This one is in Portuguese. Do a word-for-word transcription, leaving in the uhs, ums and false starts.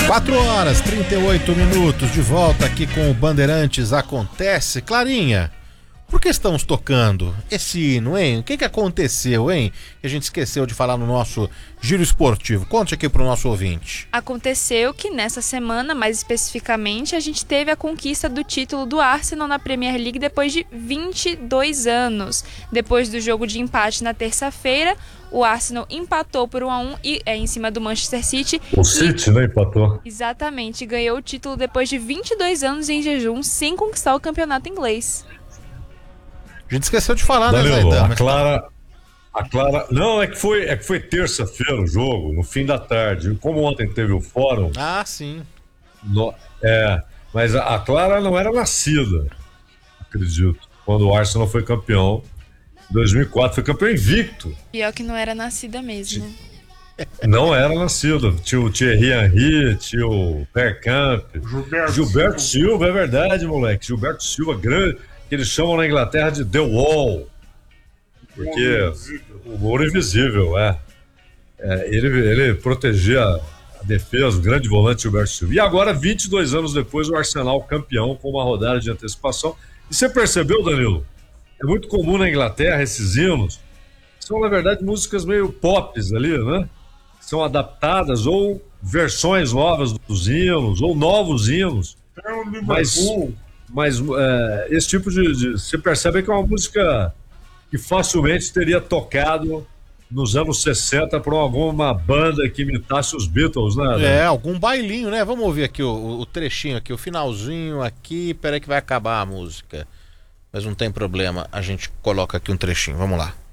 quatro horas, trinta e oito minutos, de volta aqui com o Bandeirantes Acontece. Clarinha, por que estamos tocando esse hino, hein? O que que aconteceu, hein? Que a gente esqueceu de falar no nosso giro esportivo. Conte aqui pro nosso ouvinte. Aconteceu que nessa semana, mais especificamente, a gente teve a conquista do título do Arsenal na Premier League depois de vinte e dois anos. Depois do jogo de empate na terça-feira, o Arsenal empatou por um a um e, é, em cima do Manchester City. O City, né, empatou. Exatamente, ganhou o título depois de vinte e dois anos em jejum, sem conquistar o campeonato inglês. A gente esqueceu de falar, Danilo, né, Zaidan? a Clara, a Clara... Não, é que foi, é que foi terça-feira o jogo, no fim da tarde. Como ontem teve o fórum... Ah, sim. No, é, mas a, a Clara não era nascida, acredito, quando o Arsenal foi campeão. Em dois mil e quatro foi campeão invicto. Pior que não era nascida mesmo, né? Não era nascido. Tinha o Thierry Henry, tinha o Bergkamp, Gilberto, Gilberto Silva, é verdade, moleque. Gilberto Silva, grande, que eles chamam na Inglaterra de The Wall. Porque o muro invisível, é. é ele, ele protegia a defesa, o grande volante Gilberto Silva. E agora, vinte e dois anos depois, o Arsenal campeão com uma rodada de antecipação. E você percebeu, Danilo? É muito comum na Inglaterra esses hinos. São, na verdade, músicas meio pops ali, né? São adaptadas ou versões novas dos hinos, ou novos hinos. É o Liverpool. Mas, mas é, esse tipo de, de... Você percebe que é uma música que facilmente teria tocado nos anos sessenta por alguma banda que imitasse os Beatles, né? É, algum bailinho, né? Vamos ouvir aqui o, o trechinho aqui, o finalzinho aqui. Peraí que vai acabar a música. Mas não tem problema, a gente coloca aqui um trechinho, vamos lá.